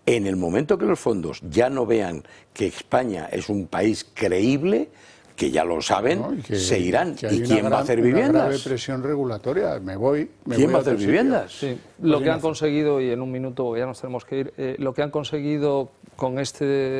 En el momento que los fondos ya no vean que España es un país creíble, que ya lo saben, ¿no? se irán. ¿Y quién va a hacer Una grave viviendas? presión regulatoria. ¿Quién va a hacer viviendas? Sí, lo que han conseguido, y en un minuto ya nos tenemos que ir, lo que han conseguido con este